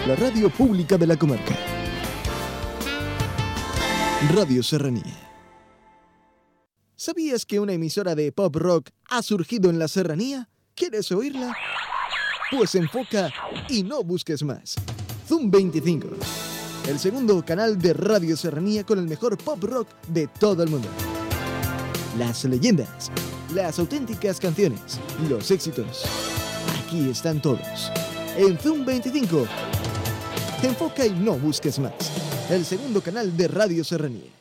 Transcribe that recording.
la radio pública de la comarca. Radio Serranía. ¿Sabías que una emisora de pop rock ha surgido en la Serranía? ¿Quieres oírla? Pues enfoca y no busques más. Zoom 25, el segundo canal de Radio Serranía con el mejor pop rock de todo el mundo. Las leyendas, las auténticas canciones, los éxitos. Aquí están todos. En Zoom 25. Enfoca y no busques más. El segundo canal de Radio Serranía.